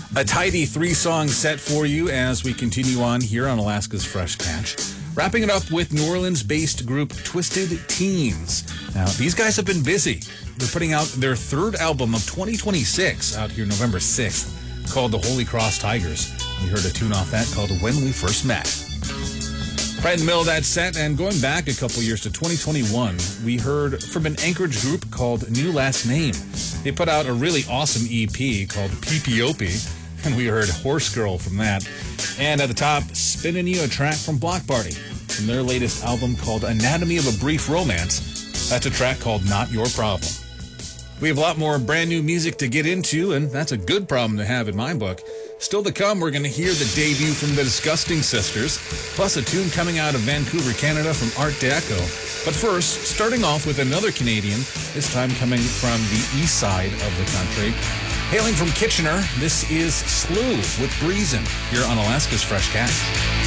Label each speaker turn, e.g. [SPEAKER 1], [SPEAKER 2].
[SPEAKER 1] A tidy 3-song set for you as we continue on here on Alaska's Fresh Catch. Wrapping it up with New Orleans-based group Twisted Teens. Now, these guys have been busy. They're putting out their third album of 2026 out here November 6th called The Holy Cross Tigers. We heard a tune off that called When We First Met. Right in the middle of that set, and going back a couple years to 2021, we heard from an Anchorage group called New Last Name. They put out a really awesome EP called PPOP, and we heard Horse Girl from that. And at the top, spinning you a track from Block Party from their latest album called Anatomy of a Brief Romance. That's a track called Not Your Problem. We have a lot more brand new music to get into, and that's a good problem to have in my book. Still to come, we're going to hear the debut from the Disgusting Sisters, plus a tune coming out of Vancouver, Canada from Art Deco. But first, starting off with another Canadian, this time coming from the east side of the country. Hailing from Kitchener, this is Slew with Breezin' here on Alaska's Fresh Catch.